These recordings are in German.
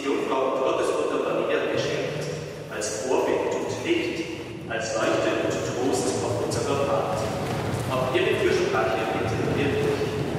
Jungfrau und Gottesmutter Maria geschenkt, als Vorbild und Licht, als Leuchte und Trost auf unserer Fahrt. Auf ihre Fürsprache bitten wir dich.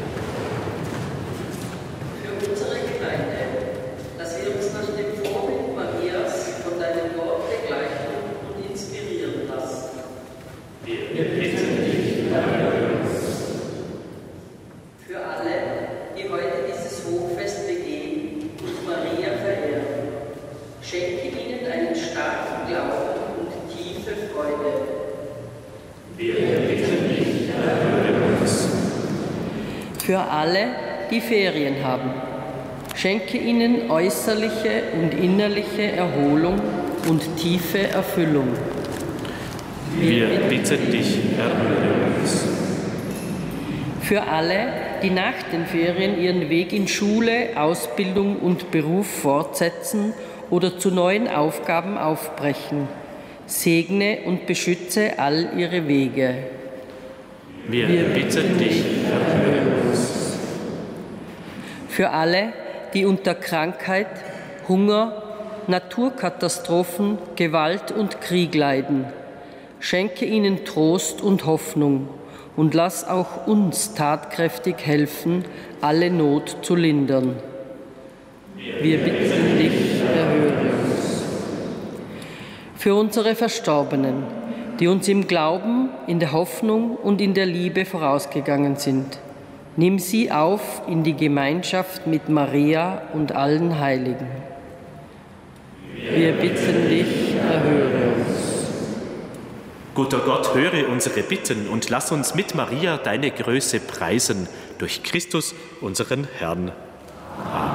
Für unsere Gemeinde, dass wir uns nach dem Vorbild Marias von deinem Wort begleiten und inspirieren lassen. Wir bitten dich, erhöre uns. Für alle, die heute dieses Hochfest begehen und Maria verehren, schenke ihnen einen starken Glauben und tiefe Freude. Wir bitten dich, erhöre uns. Für alle, die Ferien haben, schenke ihnen äußerliche und innerliche Erholung und tiefe Erfüllung. Wir bitten dich, erhöre uns. Für alle, die nach den Ferien ihren Weg in Schule, Ausbildung und Beruf fortsetzen oder zu neuen Aufgaben aufbrechen, segne und beschütze all ihre Wege. Wir bitten dich, erhöre uns. Für alle, die unter Krankheit, Hunger, Naturkatastrophen, Gewalt und Krieg leiden, schenke ihnen Trost und Hoffnung und lass auch uns tatkräftig helfen, alle Not zu lindern. Wir bitten dich, erhöre uns. Für unsere Verstorbenen, die uns im Glauben, in der Hoffnung und in der Liebe vorausgegangen sind, nimm sie auf in die Gemeinschaft mit Maria und allen Heiligen. Wir bitten dich, erhöre uns. Guter Gott, höre unsere Bitten und lass uns mit Maria deine Größe preisen, durch Christus, unseren Herrn. Amen.